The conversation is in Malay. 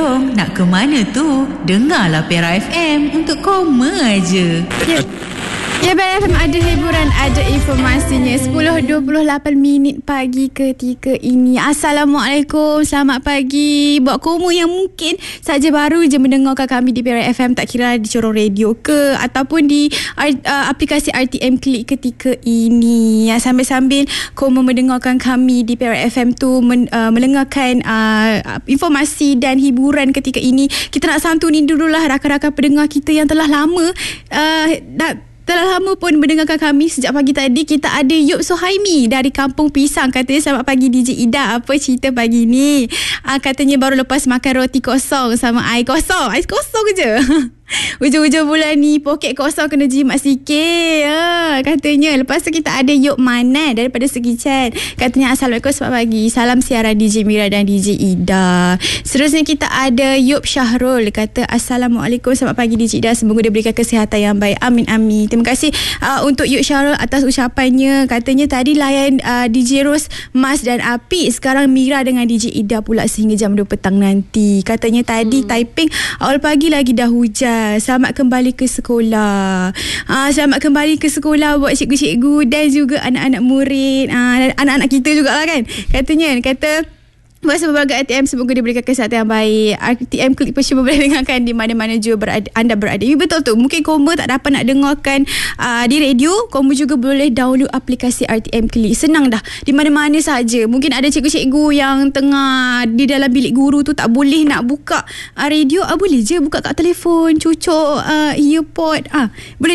Nak ke mana tu? Dengarlah Pera FM untuk koma aje. Ya, Pera FM ada hiburan, ada informasinya. 10.28 pagi ketika ini. Assalamualaikum, selamat pagi. Buat kamu yang mungkin saja baru je mendengarkan kami di Pera FM, tak kira di corong radio ke ataupun di aplikasi RTM Klik ketika ini. Ya, sambil-sambil kamu mendengarkan kami di Pera FM tu melengahkan informasi dan hiburan ketika ini. Kita nak santuni dululah rakan-rakan pendengar kita yang telah lama telah lama pun mendengarkan kami sejak pagi tadi. Kita ada Yop Suhaimi dari Kampung Pisang. Katanya, selamat pagi DJ Ida. Apa cerita pagi ni? Katanya baru lepas makan roti kosong sama air kosong. Ais kosong je. Ujung-ujung bulan ni poket kosong, kena jimat sikit. Katanya. Lepas tu kita ada Yop Manan daripada Segi Chat. Katanya, Assalamualaikum, selamat pagi. Salam siaran DJ Mira dan DJ Ida. Seterusnya kita ada Yop Syahrul. Kata, Assalamualaikum, selamat pagi DJ Ida. Semoga dia berikan kesihatan yang baik. Amin, amin. Terima kasih untuk Yop Syahrul atas ucapannya. Katanya tadi layan DJ Ros, Mas dan Api. Sekarang Mira dengan DJ Ida pula sehingga jam 2 petang nanti. Katanya tadi Taiping awal pagi lagi dah hujan. Selamat kembali ke sekolah. Selamat kembali ke sekolah buat cikgu-cikgu dan juga anak-anak murid, anak-anak kita jugalah kan. Kata buat sebagai RTM, semoga dia berikan kesihatan yang baik. RTM Klik pun cuba boleh dengarkan di mana-mana juga anda berada. Ya, betul tu. Mungkin kamu tak dapat nak dengarkan di radio, kamu juga boleh download aplikasi RTM Klik. Senang dah. Di mana-mana saja. Mungkin ada cikgu-cikgu yang tengah di dalam bilik guru tu tak boleh nak buka radio. Boleh je buka kat telefon, cucuk earpod. Boleh